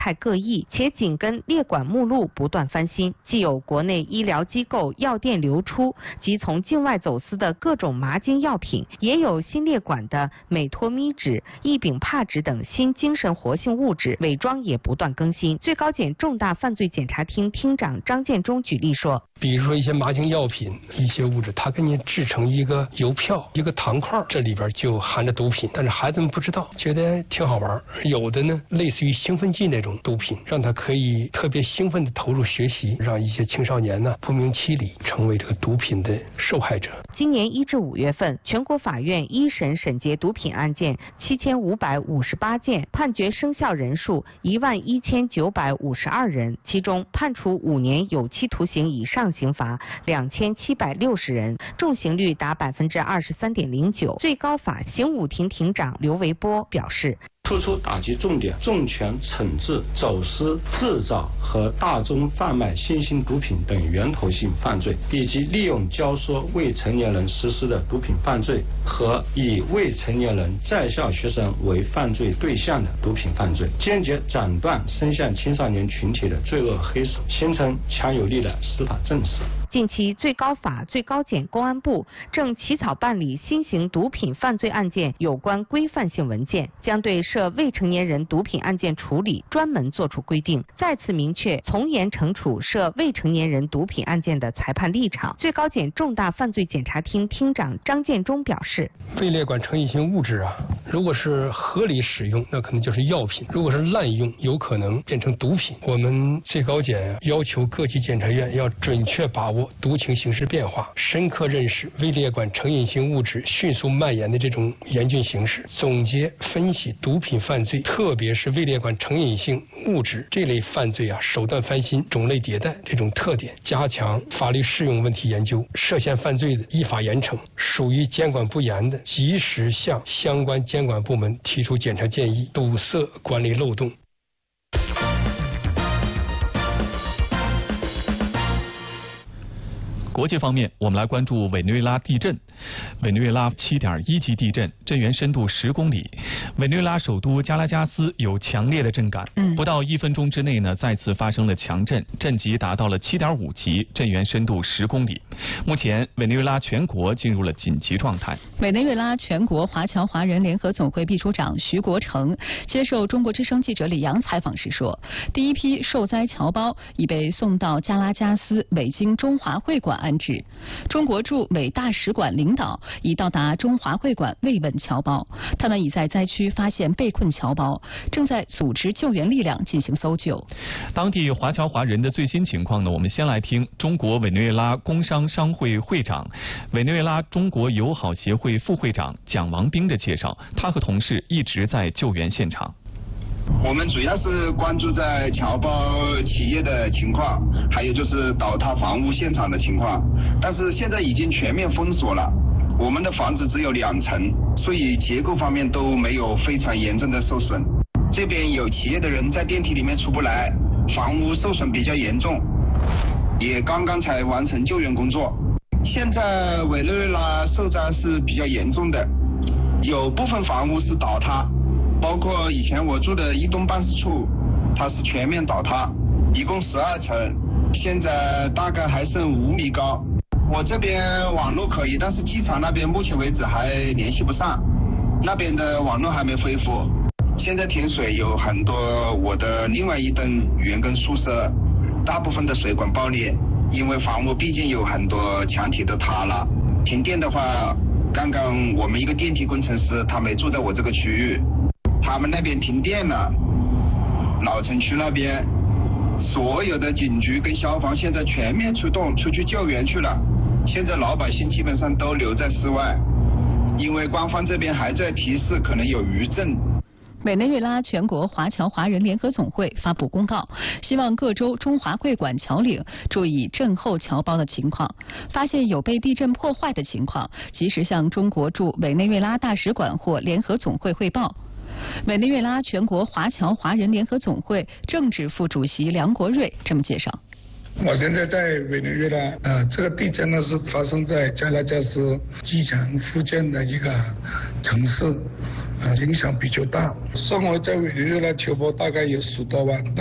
态各异，且紧跟列管目录不断翻新，既有国内医疗机构药店流出及从境外走私的各种麻精药品，也有新列管的美托咪酯、异丙帕酯等新精神活性物质，伪装也不断更新。最高检重大犯罪检察厅厅长张建忠举例说， 比如说一些麻精药品，一些物质，它给你制成一个邮票、一个糖块，这里边就含着毒品，但是孩子们不知道，觉得挺好玩。有的呢，类似于兴奋剂那种毒品，让他可以特别兴奋地投入学习，让一些青少年呢不明其里成为这个毒品的受害者。 今年1至5月份，全国法院一审审结毒品案件7558件，判决生效人数11952人，其中判处5年有期徒刑以上刑罚2760人，重刑率达23.09%。最高法刑五庭庭长刘维波表示， 突出打击重点，重拳惩治走私、制造和大宗贩卖新型毒品等源头性犯罪，以及利用教唆未成年人实施的毒品犯罪和以未成年人在校学生为犯罪对象的毒品犯罪，坚决斩断伸向青少年群体的罪恶黑手，形成强有力的司法正视。 近期，最高法、最高检、公安部正起草办理新型毒品犯罪案件有关规范性文件，将对涉未成年人毒品案件处理专门作出规定，再次明确从严惩处涉未成年人毒品案件的裁判立场。最高检重大犯罪检察厅厅长张建忠表示， 未列管成瘾性物质啊，如果是合理使用，那可能就是药品；如果是滥用，有可能变成毒品。我们最高检要求各级检察院要准确把握毒情形势变化，深刻认识未列管成瘾性物质迅速蔓延的这种严峻形势，总结分析毒品犯罪，特别是未列管成瘾性物质这类犯罪啊，手段翻新、种类迭代这种特点，加强法律适用问题研究，涉嫌犯罪的依法严惩，属于监管不严的，及时向相关监管部门提出检查建议，堵塞管理漏洞。 国际方面，我们来关注委内瑞拉地震。委内瑞拉7.1级地震，震源深度10公里。委内瑞拉首都加拉加斯有强烈的震感，不到1分钟之内呢，再次发生了强震，震级达到了7.5级，震源深度10公里。目前，委内瑞拉全国进入了紧急状态。 委内瑞拉全国华侨华人联合总会秘书长徐国成接受中国之声记者李阳采访时说，第一批受灾侨胞已被送到加拉加斯委经中华会馆安置。中国驻委大使馆领导已到达中华会馆慰问侨胞，他们已在灾区发现被困侨胞，正在组织救援力量进行搜救。 当地华侨华人的最新情况呢，我们先来听中国委内瑞拉工商商会会长、委内瑞拉中国友好协会副会长蒋王兵的介绍，他和同事一直在救援现场。 我们主要是关注在侨胞企业的情况，还有就是倒塌房屋现场的情况，但是现在已经全面封锁了，我们的房子只有2层，所以结构方面都没有非常严重的受损。这边有企业的人在电梯里面出不来，房屋受损比较严重，也刚刚才完成救援工作。现在委内瑞拉受灾是比较严重的，有部分房屋是倒塌，包括以前我住的一栋办事处，它是全面倒塌，一共12层，现在大概还剩5米高。我这边网络可以，但是机场那边目前为止还联系不上，那边的网络还没恢复。现在停水有很多，我的另外一栋员工宿舍大部分的水管爆裂，因为房屋毕竟有很多墙体都塌了。停电的话，刚刚我们一个电梯工程师他没住在我这个区域，他们那边停电了，老城区那边所有的警局跟消防现在全面出动出去救援去了，现在老百姓基本上都留在室外，因为官方这边还在提示可能有余震。 委内瑞拉全国华侨华人联合总会发布公告，希望各州中华会馆侨领注意震后侨胞的情况，发现有被地震破坏的情况，及时向中国驻委内瑞拉大使馆或联合总会汇报。委内瑞拉全国华侨华人联合总会政治副主席梁国瑞这么介绍。 我现在在委内瑞拉，这个地震呢是发生在加拉加斯机场附近的一个城市， 影响比较大。生活在委内瑞拉侨胞大概有10多万。